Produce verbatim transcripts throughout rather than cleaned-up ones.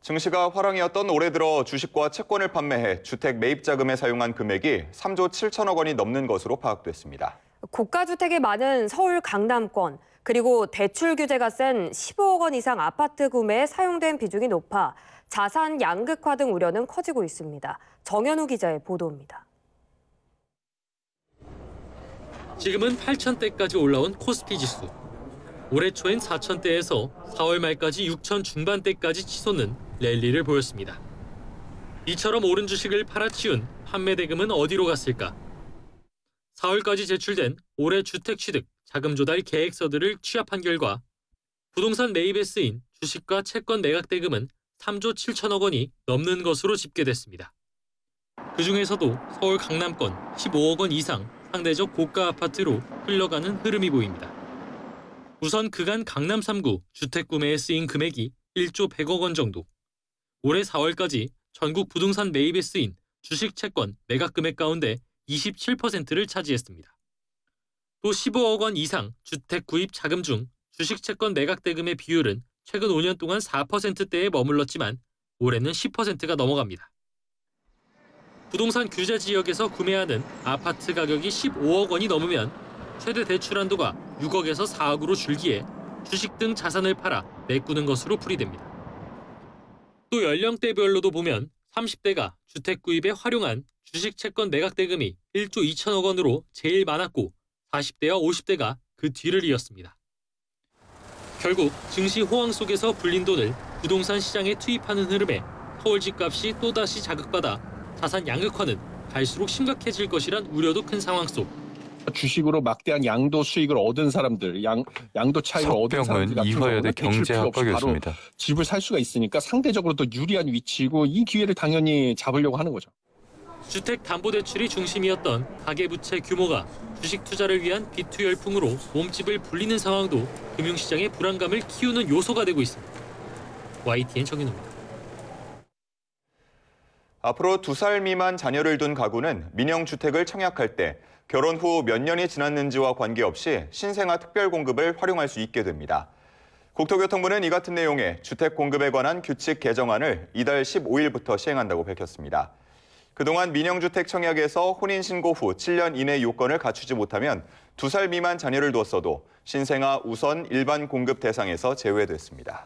증시가 화랑이었던 올해 들어 주식과 채권을 판매해 주택 매입 자금에 사용한 금액이 삼조 칠천억 원이 넘는 것으로 파악됐습니다. 고가주택이 많은 서울 강남권, 그리고 대출 규제가 센 십오억 원 이상 아파트 구매에 사용된 비중이 높아 자산 양극화 등 우려는 커지고 있습니다. 정현우 기자의 보도입니다. 지금은 팔천대까지 올라온 코스피 지수. 올해 초엔 사천대에서 사월 말까지 육천 중반대까지 치솟는 랠리를 보였습니다. 이처럼 오른 주식을 팔아치운 판매 대금은 어디로 갔을까? 사월까지 제출된 올해 주택 취득, 자금 조달 계획서들을 취합한 결과 부동산 매입에 쓰인 주식과 채권 매각 대금은 삼조 칠천억 원이 넘는 것으로 집계됐습니다. 그중에서도 서울 강남권 십오억 원 이상 상대적 고가 아파트로 흘러가는 흐름이 보입니다. 우선 그간 강남 삼 구 주택 구매에 쓰인 금액이 일조 백억 원 정도. 올해 사월까지 전국 부동산 매입에 쓰인 주식 채권 매각 금액 가운데 이십칠 퍼센트를 차지했습니다. 또 십오억 원 이상 주택 구입 자금 중 주식 채권 매각 대금의 비율은 최근 오 년 동안 사 퍼센트대에 머물렀지만 올해는 십 퍼센트가 넘어갑니다. 부동산 규제 지역에서 구매하는 아파트 가격이 십오억 원이 넘으면 최대 대출 한도가 육억에서 사억으로 줄기에 주식 등 자산을 팔아 메꾸는 것으로 풀이됩니다. 또 연령대별로도 보면 삼십 대가 주택 구입에 활용한 주식 채권 매각 대금이 일조 이천억 원으로 제일 많았고 사십 대와 오십 대가 그 뒤를 이었습니다. 결국 증시 호황 속에서 불린 돈을 부동산 시장에 투입하는 흐름에 서울 집값이 또다시 자극받아 자산 양극화는 갈수록 심각해질 것이란 우려도 큰 상황 속 주식으로 막대한 양도 수익을 얻은 사람들, 양, 양도 차익을 얻은 사람들 같은 이화여대 경제학과교수입니다. 바로 집을 살 수가 있으니까 상대적으로 더 유리한 위치이고 이 기회를 당연히 잡으려고 하는 거죠. 주택담보대출이 중심이었던 가계부채 규모가 주식 투자를 위한 비투 열풍으로 몸집을 불리는 상황도 금융시장의 불안감을 키우는 요소가 되고 있습니다. 와이티엔 정윤호입니다. 앞으로 두 살 미만 자녀를 둔 가구는 민영주택을 청약할 때 결혼 후 몇 년이 지났는지와 관계없이 신생아 특별공급을 활용할 수 있게 됩니다. 국토교통부는 이 같은 내용의 주택 공급에 관한 규칙 개정안을 이달 십오일부터 시행한다고 밝혔습니다. 그동안 민영주택 청약에서 혼인신고 후 칠 년 이내 요건을 갖추지 못하면 두 살 미만 자녀를 두었어도 신생아 우선 일반 공급 대상에서 제외됐습니다.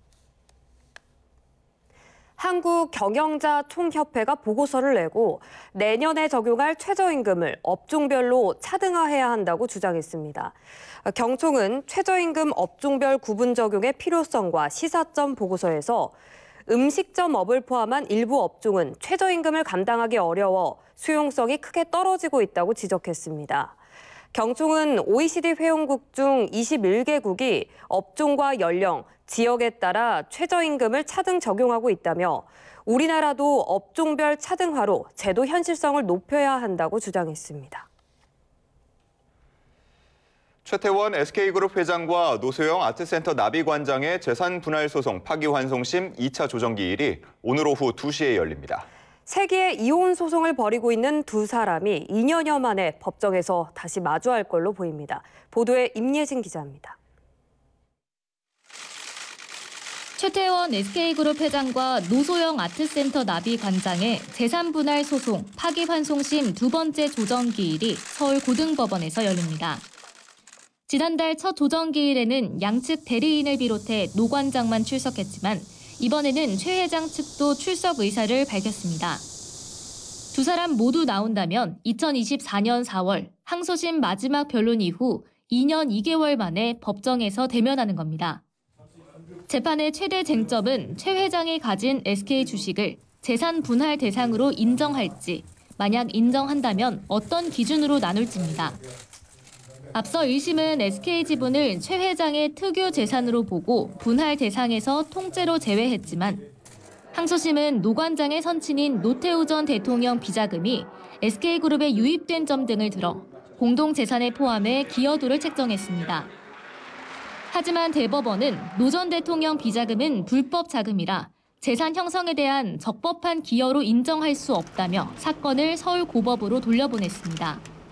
한국경영자총협회가 보고서를 내고 내년에 적용할 최저임금을 업종별로 차등화해야 한다고 주장했습니다. 경총은 최저임금 업종별 구분 적용의 필요성과 시사점 보고서에서 음식점업을 포함한 일부 업종은 최저임금을 감당하기 어려워 수용성이 크게 떨어지고 있다고 지적했습니다. 경총은 오이시디 회원국 중 이십일 개국이 업종과 연령, 지역에 따라 최저임금을 차등 적용하고 있다며 우리나라도 업종별 차등화로 제도 현실성을 높여야 한다고 주장했습니다. 최태원 에스케이그룹 회장과 노소영 아트센터 나비관장의 재산 분할 소송 파기환송심 이 차 조정기일이 오늘 오후 두 시에 열립니다. 세기의 이혼 소송을 벌이고 있는 두 사람이 이 년여 만에 법정에서 다시 마주할 걸로 보입니다. 보도에 임예진 기자입니다. 최태원 에스케이그룹 회장과 노소영 아트센터 나비관장의 재산분할 소송 파기환송심 두 번째 조정기일이 서울고등법원에서 열립니다. 지난달 첫 조정기일에는 양측 대리인을 비롯해 노 관장만 출석했지만 이번에는 최 회장 측도 출석 의사를 밝혔습니다. 두 사람 모두 나온다면 이천이십사년 사월 항소심 마지막 변론 이후 이 년 이 개월 만에 법정에서 대면하는 겁니다. 재판의 최대 쟁점은 최 회장이 가진 에스케이 주식을 재산 분할 대상으로 인정할지, 만약 인정한다면 어떤 기준으로 나눌지입니다. 앞서 일 심은 에스케이 지분을 최 회장의 특유 재산으로 보고 분할 대상에서 통째로 제외했지만 항소심은 노 관장의 선친인 노태우 전 대통령 비자금이 에스케이그룹에 유입된 점 등을 들어 공동재산에 포함해 기여도를 책정했습니다. 하지만 대법원은 노 전 대통령 비자금은 불법 자금이라 재산 형성에 대한 적법한 기여로 인정할 수 없다며 사건을 서울고법으로 돌려보냈습니다.